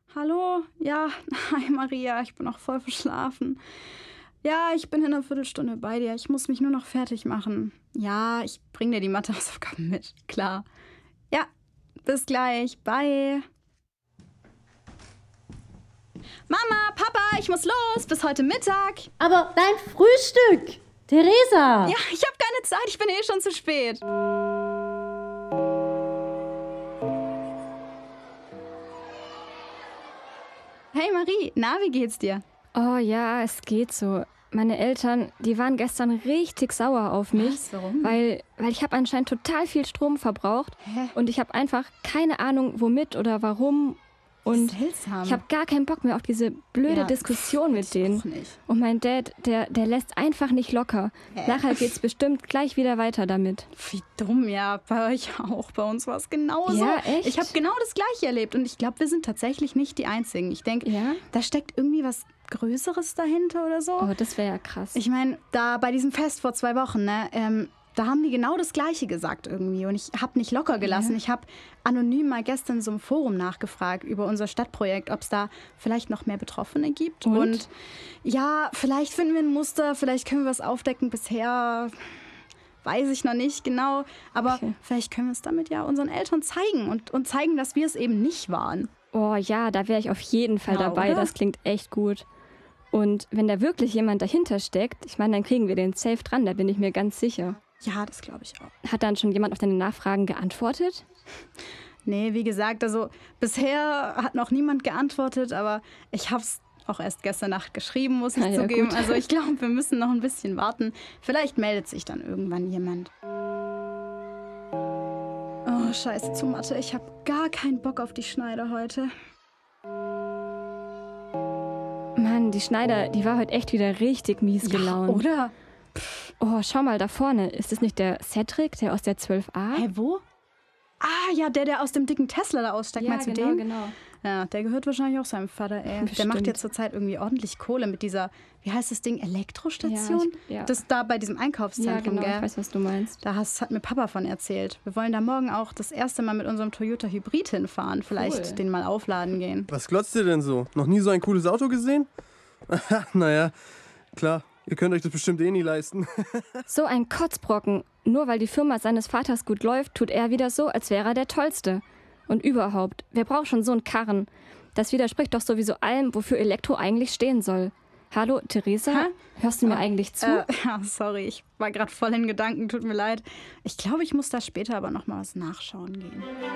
Hallo? Ja, hi Maria, ich bin noch voll verschlafen. Ja, ich bin in einer Viertelstunde bei dir. Ich muss mich nur noch fertig machen. Ja, ich bring dir die Mathehausaufgaben mit. Klar. Ja, bis gleich. Bye. Mama, Papa, ich muss los. Bis heute Mittag. Aber dein Frühstück! Theresa! Ja, ich habe keine Zeit. Ich bin eh schon zu spät. Hey Marie, na, wie geht's dir? Oh ja, es geht so. Meine Eltern, die waren gestern richtig sauer auf mich, Was? Warum? weil ich habe anscheinend total viel Strom verbraucht Hä? und ich habe einfach keine Ahnung, womit oder warum. Und Seltsam. ich habe gar keinen Bock mehr auf diese blöde Ja, Diskussion mit ich denen. auch nicht. Und mein Dad, der lässt einfach nicht locker. Nachher geht's bestimmt gleich wieder weiter damit. Wie dumm, ja. Bei euch auch. Bei uns war es genauso. Ja, echt? Ich habe genau das Gleiche erlebt. Und ich glaube, wir sind tatsächlich nicht die Einzigen. Ich denke, Ja? da steckt irgendwie was Größeres dahinter oder so. Oh, das wäre ja krass. Ich meine, da bei diesem Fest vor 2 Wochen, ne, da haben die genau das Gleiche gesagt irgendwie. Und ich habe nicht locker gelassen. Ja. Ich habe anonym mal gestern in so einem Forum nachgefragt über unser Stadtprojekt, ob es da vielleicht noch mehr Betroffene gibt. Und ja, vielleicht finden wir ein Muster, vielleicht können wir was aufdecken. Bisher weiß ich noch nicht genau. Aber Okay. vielleicht können wir es damit ja unseren Eltern zeigen und zeigen, dass wir es eben nicht waren. Oh ja, da wäre ich auf jeden Fall Ja, dabei. oder? Das klingt echt gut. Und wenn da wirklich jemand dahinter steckt, ich meine, dann kriegen wir den safe dran, da bin ich mir ganz sicher. Ja, das glaube ich auch. Hat dann schon jemand auf deine Nachfragen geantwortet? Nee, wie gesagt, also bisher hat noch niemand geantwortet, aber ich habe es auch erst gestern Nacht geschrieben, muss ich Na ja, zugeben. gut. Also ich glaube, wir müssen noch ein bisschen warten. Vielleicht meldet sich dann irgendwann jemand. Oh, scheiße zu Mathe. Ich habe gar keinen Bock auf die Schneider heute. Mann, die Schneider, die war heute echt wieder richtig mies gelaunt. Oder? Oh, schau mal da vorne. Ist das nicht der Cedric, der aus der 12a? Hä, wo? Ah, ja, der aus dem dicken Tesla da aussteigt. Ja, Meinst du genau, den? genau. Ja, der gehört wahrscheinlich auch seinem Vater, ey. Der Bestimmt. macht jetzt zurzeit irgendwie ordentlich Kohle mit dieser, wie heißt das Ding, Elektrostation? Ja. Das da bei diesem Ja, Einkaufszentrum, genau, gell? ich weiß, was du meinst. Hat mir Papa von erzählt. Wir wollen da morgen auch das erste Mal mit unserem Toyota Hybrid hinfahren. Vielleicht Cool. den mal aufladen gehen. Was glotzt ihr denn so? Noch nie so ein cooles Auto gesehen? Naja, klar, ihr könnt euch das bestimmt eh nie leisten. So ein Kotzbrocken. Nur weil die Firma seines Vaters gut läuft, tut er wieder so, als wäre er der Tollste. Und überhaupt, wer braucht schon so einen Karren? Das widerspricht doch sowieso allem, wofür Elektro eigentlich stehen soll. Hallo, Theresa? Hä? Hörst du mir eigentlich zu? Ja, sorry, ich war gerade voll in Gedanken, tut mir leid. Ich glaube, ich muss da später aber noch mal was nachschauen gehen.